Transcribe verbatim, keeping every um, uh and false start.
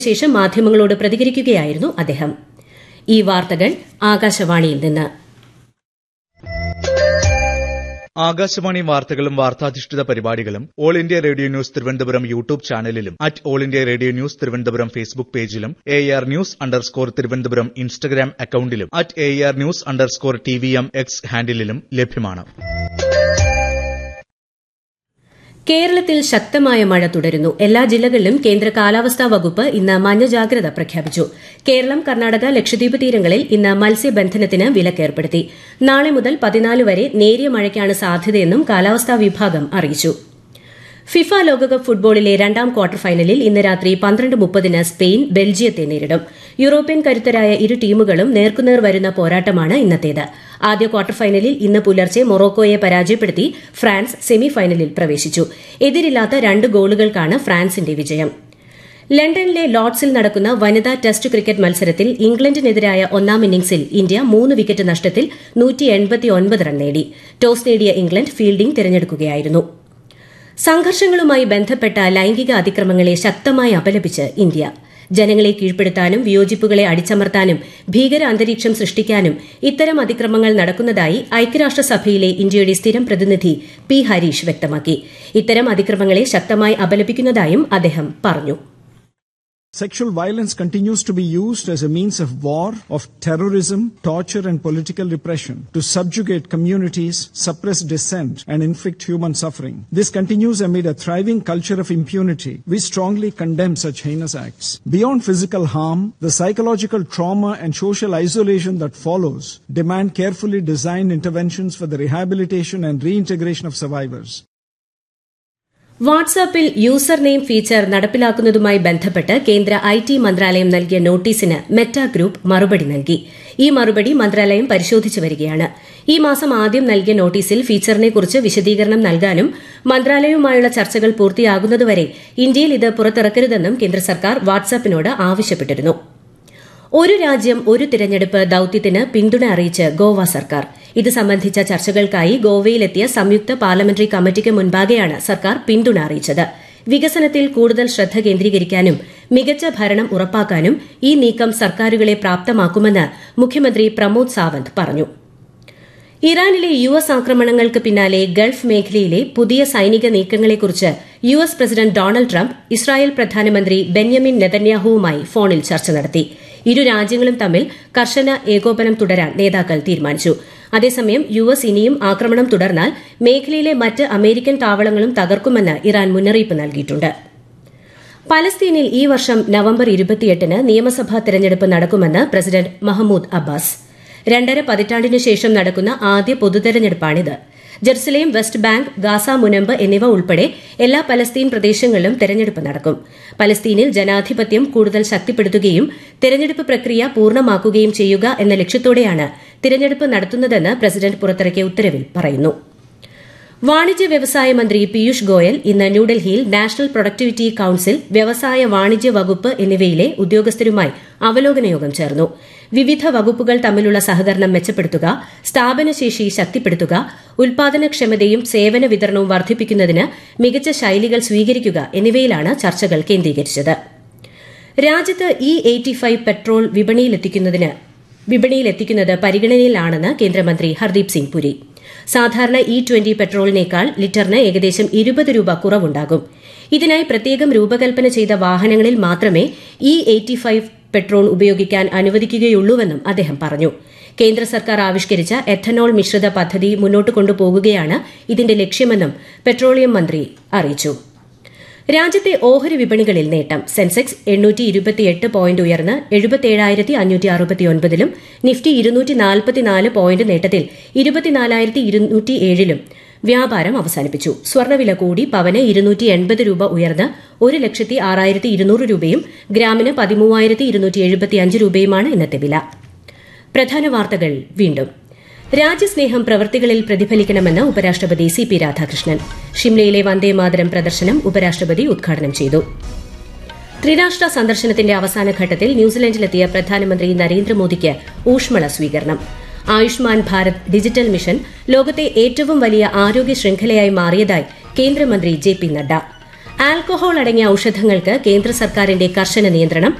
ശേഷം മാധ്യമങ്ങളോട് പ്രതികരിക്കുകയായിരുന്നു അദ്ദേഹം. ഈ വാർത്തകൾ ആകാശവാണിയിൽ നിന്ന്. ആകാശവാണി വാർത്തകളും വാർത്താധിഷ്ഠിത പരിപാടികളും all India radio news Thiruvananthapuram YouTube ചാനലിലും at all India radio news Thiruvananthapuram Facebook പേജിലും A R news underscore Thiruvananthapuram Instagram അക്കൌണ്ടിലും at A R news underscore T V M X ഹാൻഡിലും ലഭ്യമാണ്. കേരളത്തിൽ ശക്തമായ മഴ തുടരുന്നു. എല്ലാ ജില്ലകളിലും കേന്ദ്ര കാലാവസ്ഥാ വകുപ്പ് ഇന്ന് മഞ്ഞ ജാഗ്രത പ്രഖ്യാപിച്ചു. കേരളം, കർണാടക, ലക്ഷദ്വീപ് തീരങ്ങളിൽ ഇന്ന് മത്സ്യബന്ധനത്തിന് വിലക്കേർപ്പെടുത്തി. നാളെ മുതൽ പതിനാല് വരെ നേരിയ മഴയ്ക്കാണ് സാധ്യതയെന്നും കാലാവസ്ഥാ വിഭാഗം അറിയിച്ചു. ഫിഫ ലോകകപ്പ് ഫുട്ബോളിലെ രണ്ടാം ക്വാർട്ടർ ഫൈനലിൽ ഇന്ന് രാത്രി പന്ത്രണ്ട് മുപ്പതിന് സ്പെയിൻ ബെൽജിയത്തെ നേരിടും. യൂറോപ്യൻ കരുത്തരായ ഇരു ടീമുകളും നേർക്കുനേർ വരുന്ന പോരാട്ടമാണ് ഇന്നത്തേത്. ആദ്യ ക്വാർട്ടർ ഫൈനലിൽ ഇന്ന് പുലർച്ചെ മൊറോക്കോയെ പരാജയപ്പെടുത്തി ഫ്രാൻസ് സെമിഫൈനലിൽ പ്രവേശിച്ചു. എതിരില്ലാത്ത രണ്ട് ഗോളുകൾക്കാണ് ഫ്രാൻസിന്റെ വിജയം. ലണ്ടനിലെ ലോർഡ്സിൽ നടക്കുന്ന വനിതാ ടെസ്റ്റ് ക്രിക്കറ്റ് മത്സരത്തിൽ ഇംഗ്ലണ്ടിനെതിരായ ഒന്നാം ഇന്നിംഗ്സിൽ ഇന്ത്യ മൂന്ന് വിക്കറ്റ് നഷ്ടത്തിൽ റൺ നേടി. ടോസ് നേടിയ ഇംഗ്ലണ്ട് ഫീൽഡിംഗ് തിരഞ്ഞെടുക്കുകയായിരുന്നു. സംഘർഷങ്ങളുമായി ബന്ധപ്പെട്ട ലൈംഗിക അതിക്രമങ്ങളെ ശക്തമായി അപലപിച്ച് ഇന്ത്യ. ജനങ്ങളെ കീഴ്പ്പെടുത്താനും വിയോജിപ്പുകളെ അടിച്ചമർത്താനും ഭീകര അന്തരീക്ഷം സൃഷ്ടിക്കാനും ഇത്തരം അതിക്രമങ്ങൾ നടക്കുന്നതായി ഐക്യരാഷ്ട്രസഭയിലെ ഇന്ത്യയുടെ സ്ഥിരം പ്രതിനിധി പി ഹരീഷ് വ്യക്തമാക്കി. ഇത്തരം അതിക്രമങ്ങളെ ശക്തമായി അപലപിക്കുന്നതായും അദ്ദേഹം പറഞ്ഞു. Sexual violence continues to be used as a means of war, of terrorism, torture and political repression to subjugate communities, suppress dissent and inflict human suffering. This continues amid a thriving culture of impunity. We strongly condemn such heinous acts. Beyond physical harm, the psychological trauma and social isolation that follows demand carefully designed interventions for the rehabilitation and reintegration of survivors. വാട്സാപ്പിൽ user name feature നടപ്പിലാക്കുന്നതുമായി ബന്ധപ്പെട്ട് കേന്ദ്ര I T മന്ത്രാലയം നൽകിയ നോട്ടീസിന് Meta group മറുപടി നൽകി. ഈ മറുപടി മന്ത്രാലയം പരിശോധിച്ചു വരികയാണ്. ഈ മാസം ആദ്യം നൽകിയ നോട്ടീസിൽ ഫീച്ചറിനെക്കുറിച്ച് വിശദീകരണം നൽകാനും മന്ത്രാലയവുമായുള്ള ചർച്ചകൾ പൂർത്തിയാകുന്നതുവരെ ഇന്ത്യയിൽ ഇത് പുറത്തിറക്കരുതെന്നും കേന്ദ്ര സർക്കാർ വാട്സാപ്പിനോട് ആവശ്യപ്പെട്ടിരുന്നു. ഒരു രാജ്യം ഒരു തിരഞ്ഞെടുപ്പ് ദൌത്യത്തിന് പിന്തുണ അറിയിച്ച് ഗോവ സർക്കാർ. ഇത് സംബന്ധിച്ച ചർച്ചകൾക്കായി ഗോവയിലെത്തിയ സംയുക്ത പാർലമെന്ററി കമ്മിറ്റിക്ക് മുൻപാകെയാണ് സർക്കാർ പിന്തുണ അറിയിച്ചത്. വികസനത്തിൽ കൂടുതൽ ശ്രദ്ധ കേന്ദ്രീകരിക്കാനും മികച്ച ഭരണം ഉറപ്പാക്കാനും ഈ നീക്കം സർക്കാരുകളെ പ്രാപ്തമാക്കുമെന്ന് മുഖ്യമന്ത്രി പ്രമോദ് സാവന്ത് പറഞ്ഞു. ഇറാനിലെ യു എസ് ആക്രമണങ്ങൾക്ക് പിന്നാലെ ഗൾഫ് മേഖലയിലെ പുതിയ സൈനിക നീക്കങ്ങളെക്കുറിച്ച് U S president Donald Trump Israel പ്രധാനമന്ത്രി ബെന്യാമിൻ നെതന്യാഹുവുമായി ഫോണിൽ ചർച്ച നടത്തി. ഇരു രാജ്യങ്ങളും തമ്മിൽ കർശന ഏകോപനം തുടരാൻ നേതാക്കൾ തീരുമാനിച്ചു. അതേസമയം യു എസ് ഇനിയും ആക്രമണം തുടർന്നാൽ മേഖലയിലെ മറ്റ് അമേരിക്കൻ താവളങ്ങളും തകർക്കുമെന്ന് ഇറാൻ മുന്നറിയിപ്പ് നൽകിയിട്ടുണ്ട്. പലസ്തീനിൽ ഈ വർഷം നവംബർ ഇരുപത്തിയെട്ടിന് നിയമസഭാ തെരഞ്ഞെടുപ്പ് നടക്കുമെന്ന് പ്രസിഡന്റ് മഹ്മൂദ് അബ്ബാസ്. രണ്ടര പതിറ്റാണ്ടിനു ശേഷം നടക്കുന്ന ആദ്യ പൊതുതെരഞ്ഞെടുപ്പാണിത്. ജെറുസലേം, വെസ്റ്റ് ബാങ്ക്, ഗാസ മുനമ്പ് എന്നിവ ഉൾപ്പെടെ എല്ലാ പലസ്തീൻ പ്രദേശങ്ങളിലും തെരഞ്ഞെടുപ്പ് നടക്കും. പലസ്തീനിൽ ജനാധിപത്യം കൂടുതൽ ശക്തിപ്പെടുത്തുകയും തെരഞ്ഞെടുപ്പ് പ്രക്രിയ പൂർണ്ണമാക്കുകയും ചെയ്യുക എന്ന ലക്ഷ്യത്തോടെയാണ് തിരഞ്ഞെടുപ്പ് നടത്തുന്നതെന്ന് പ്രസിഡന്റ് പുറത്തിറക്കിയ ഉത്തരവിൽ പറയുന്നു. വാണിജ്യ വ്യവസായ മന്ത്രി പീയൂഷ് ഗോയൽ ഇന്ന് ന്യൂഡൽഹിയിൽ നാഷണൽ പ്രൊഡക്ടിവിറ്റി കൌൺസിൽ, വ്യവസായ വാണിജ്യ വകുപ്പ് എന്നിവയിലെ ഉദ്യോഗസ്ഥരുമായി അവലോകന യോഗം ചേർന്നു. വിവിധ വകുപ്പുകൾ തമ്മിലുള്ള സഹകരണം മെച്ചപ്പെടുത്തുക, സ്ഥാപനശേഷി ശക്തിപ്പെടുത്തുക, ഉൽപാദനക്ഷമതയും സേവന വിതരണവും വർദ്ധിപ്പിക്കുന്നതിന് മികച്ച ശൈലികൾ സ്വീകരിക്കുക എന്നിവയിലാണ് ചർച്ചകൾ കേന്ദ്രീകരിച്ചത്. രാജ്യത്ത് ഇ എയ്റ്റി ഫൈവ് പെട്രോൾ വിപണിയിലെത്തിക്കുന്നത് പരിഗണനയിലാണെന്ന് കേന്ദ്രമന്ത്രി ഹർദീപ് സിംഗ് പുരി. സാധാരണ ഇ ട്വന്റി പെട്രോളിനേക്കാൾ ലിറ്ററിന് ഏകദേശം ഇരുപത് രൂപ കുറവുണ്ടാകും. ഇതിനായി പ്രത്യേകം രൂപകൽപ്പന ചെയ്ത വാഹനങ്ങളിൽ മാത്രമേ ഇ എയ്റ്റി ഫൈവ് പെട്രോൾ ഉപയോഗിക്കാൻ അനുവദിക്കുകയുള്ളൂവെന്നും അദ്ദേഹം പറഞ്ഞു. കേന്ദ്ര സർക്കാർ ആവിഷ്കരിച്ച എഥനോൾ മിശ്രിത പദ്ധതി മുന്നോട്ട് കൊണ്ടുപോകുകയാണ് ഇതിന്റെ ലക്ഷ്യമെന്നും പെട്രോളിയം മന്ത്രി അറിയിച്ചു. രാജ്യത്തെ ഓഹരി വിപണികളിൽ നേട്ടം. സെൻസെക്സ് എണ്ണൂറ്റി ഇരുപത്തിയെട്ട് പോയിന്റ് ഉയർന്ന് എഴുപത്തിയേഴായിരത്തി അഞ്ഞൂറ്റി അറുപത്തിയൊൻപതിലും നിഫ്റ്റി ഇരുന്നൂറ്റി നാൽപ്പത്തിനാല് പോയിന്റ് നേട്ടത്തിൽ ഇരുപത്തിനാലായിരത്തി ഇരുന്നൂറ്റി ഏഴിലും വ്യാപാരം അവസാനിപ്പിച്ചു. സ്വർണ്ണവില കൂടി പവന് ഇരുന്നൂറ്റി എൺപത് രൂപ ഉയർന്ന് ഒരു ലക്ഷത്തി ആറായിരത്തി ഇരുന്നൂറ് രൂപയും ഗ്രാമിന് പതിമൂവായിരത്തി ഇരുന്നൂറ്റി എഴുപത്തിയഞ്ച് രൂപയുമാണ് ഇന്നത്തെ വില. പ്രധാന വാർത്തകൾ വീണ്ടും. രാജ്യസ്നേഹം പ്രവൃത്തികളിൽ പ്രതിഫലിക്കണമെന്ന് ഉപരാഷ്ട്രപതി സി പി രാധാകൃഷ്ണൻ. ഷിംലയിലെ വന്ദേമാതരം പ്രദർശനം ഉപരാഷ്ട്രപതി ഉദ്ഘാടനം ചെയ്തു. ത്രിരാഷ്ട്ര സന്ദർശനത്തിന്റെ അവസാനഘട്ടത്തിൽ ന്യൂസിലൻഡിലെത്തിയ പ്രധാനമന്ത്രി നരേന്ദ്രമോദിക്ക് ഊഷ്മള സ്വീകരണം. ആയുഷ്മാൻ ഭാരത് ഡിജിറ്റൽ മിഷൻ ലോകത്തെ ഏറ്റവും വലിയ ആരോഗ്യ ശൃംഖലയായി മാറിയതായി കേന്ദ്രമന്ത്രി ജെ പി നഡ്ഡ. ആൽക്കഹോൾ അടങ്ങിയ ഔഷധങ്ങൾക്ക് കേന്ദ്ര സർക്കാരിന്റെ കർശന നിയന്ത്രണം